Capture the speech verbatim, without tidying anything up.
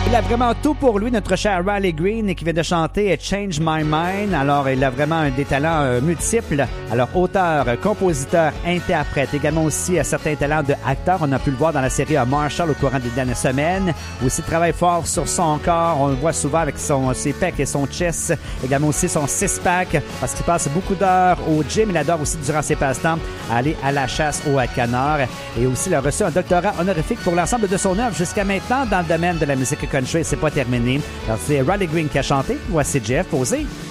Il a vraiment tout pour lui, notre cher Riley Green, qui vient de chanter Change My Mind. Alors, il a vraiment des talents euh, multiples. Alors, auteur, compositeur, interprète, également aussi euh, certains talents de acteur. On a pu le voir dans la série euh, Marshall au courant des dernières semaines. Aussi, travaille fort sur son corps. On le voit souvent avec son, ses pecs et son chest. Également aussi son six-pack, parce qu'il passe beaucoup d'heures au gym. Il adore aussi, durant ses passe-temps, aller à la chasse au canard. Et aussi, il a reçu un doctorat honorifique pour l'ensemble de son œuvre jusqu'à maintenant dans le domaine de la musique country. C'est pas terminé. Alors, c'est Riley Green qui a chanté. Voici Jeff Posey.